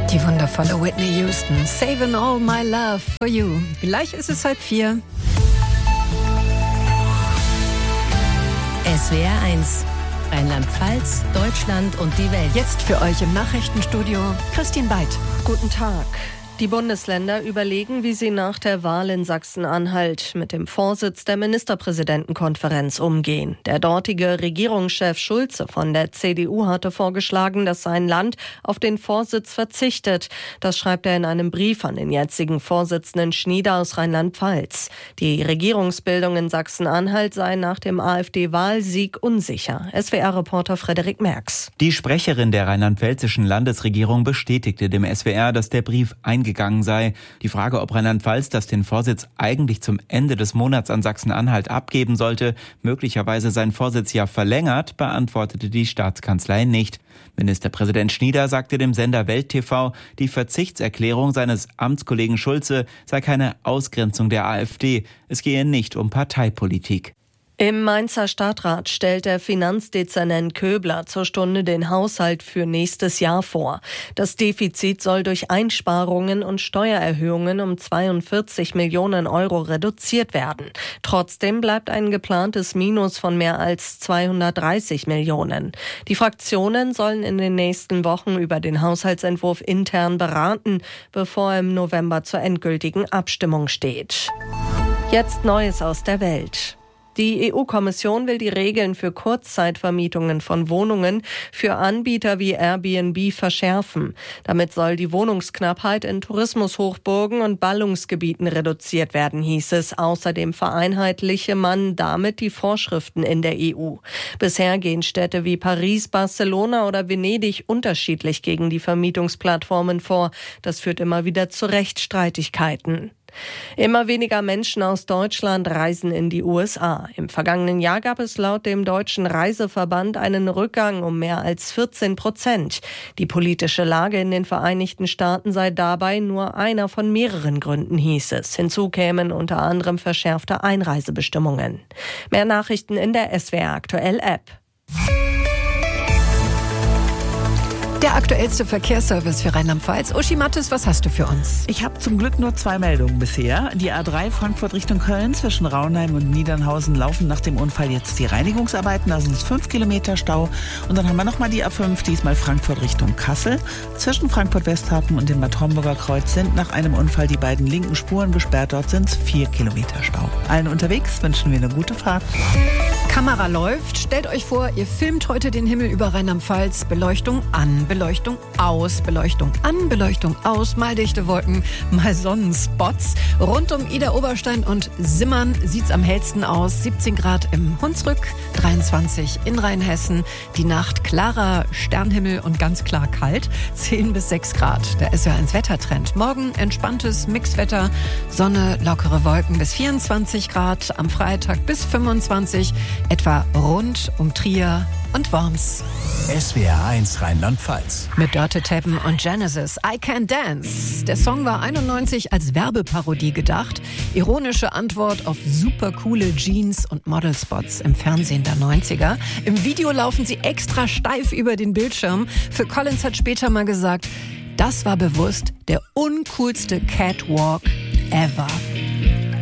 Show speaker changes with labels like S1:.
S1: Die wundervolle Whitney Houston, Saving All My Love for You. Gleich ist es 3:30.
S2: SWR 1, Rheinland-Pfalz, Deutschland und die Welt.
S1: Jetzt für euch im Nachrichtenstudio Christine Beit.
S3: Guten Tag. Die Bundesländer überlegen, wie sie nach der Wahl in Sachsen-Anhalt mit dem Vorsitz der Ministerpräsidentenkonferenz umgehen. Der dortige Regierungschef Schulze von der CDU hatte vorgeschlagen, dass sein Land auf den Vorsitz verzichtet. Das schreibt er in einem Brief an den jetzigen Vorsitzenden Schnieder aus Rheinland-Pfalz. Die Regierungsbildung in Sachsen-Anhalt sei nach dem AfD-Wahlsieg unsicher. SWR-Reporter Frederik Merks.
S4: Die Sprecherin der rheinland-pfälzischen Landesregierung bestätigte dem SWR, dass der Brief eingegangen sei. Die Frage, ob Rheinland-Pfalz das den Vorsitz eigentlich zum Ende des Monats an Sachsen-Anhalt abgeben sollte, möglicherweise seinen Vorsitz ja verlängert, beantwortete die Staatskanzlei nicht. Ministerpräsident Schnieder sagte dem Sender Welt TV, die Verzichtserklärung seines Amtskollegen Schulze sei keine Ausgrenzung der AfD. Es gehe nicht um Parteipolitik.
S3: Im Mainzer Stadtrat stellt der Finanzdezernent Köbler zur Stunde den Haushalt für nächstes Jahr vor. Das Defizit soll durch Einsparungen und Steuererhöhungen um 42 Millionen Euro reduziert werden. Trotzdem bleibt ein geplantes Minus von mehr als 230 Millionen. Die Fraktionen sollen in den nächsten Wochen über den Haushaltsentwurf intern beraten, bevor er im November zur endgültigen Abstimmung steht. Jetzt Neues aus der Welt. Die EU-Kommission will die Regeln für Kurzzeitvermietungen von Wohnungen für Anbieter wie Airbnb verschärfen. Damit soll die Wohnungsknappheit in Tourismushochburgen und Ballungsgebieten reduziert werden, hieß es. Außerdem vereinheitliche man damit die Vorschriften in der EU. Bisher gehen Städte wie Paris, Barcelona oder Venedig unterschiedlich gegen die Vermietungsplattformen vor. Das führt immer wieder zu Rechtsstreitigkeiten. Immer weniger Menschen aus Deutschland reisen in die USA. Im vergangenen Jahr gab es laut dem Deutschen Reiseverband einen Rückgang um mehr als 14%. Die politische Lage in den Vereinigten Staaten sei dabei nur einer von mehreren Gründen, hieß es. Hinzu kämen unter anderem verschärfte Einreisebestimmungen. Mehr Nachrichten in der SWR Aktuell App.
S1: Der aktuellste Verkehrsservice für Rheinland-Pfalz. Uschi Mattes, was hast du für uns?
S5: Ich habe zum Glück nur 2 Meldungen bisher. Die A3 Frankfurt Richtung Köln zwischen Raunheim und Niedernhausen laufen nach dem Unfall jetzt die Reinigungsarbeiten. Da sind es 5 Kilometer Stau. Und dann haben wir nochmal die A5, diesmal Frankfurt Richtung Kassel. Zwischen Frankfurt-Westhafen und dem Bad Homburger Kreuz sind nach einem Unfall die beiden linken Spuren gesperrt. Dort sind es 4 Kilometer Stau. Allen unterwegs wünschen wir eine gute Fahrt.
S1: Kamera läuft. Stellt euch vor, ihr filmt heute den Himmel über Rheinland-Pfalz. Beleuchtung an, Beleuchtung aus, Beleuchtung an, Beleuchtung aus, mal dichte Wolken, mal Sonnenspots. Rund um Idar-Oberstein und Simmern sieht's am hellsten aus. 17 Grad im Hunsrück, 23 in Rheinhessen. Die Nacht klarer Sternhimmel und ganz klar kalt, 10 bis 6 Grad. Da ist ja ein Wettertrend. Morgen entspanntes Mixwetter, Sonne, lockere Wolken bis 24 Grad. Am Freitag bis 25, etwa rund um Trier und Worms.
S6: SWR 1 Rheinland-Pfalz.
S1: Mit Dörte Teppen und Genesis, I Can Dance. Der Song war 91 als Werbeparodie gedacht. Ironische Antwort auf supercoole Jeans- und Modelspots im Fernsehen der 90er. Im Video laufen sie extra steif über den Bildschirm. Für Collins hat später mal gesagt, das war bewusst der uncoolste Catwalk ever.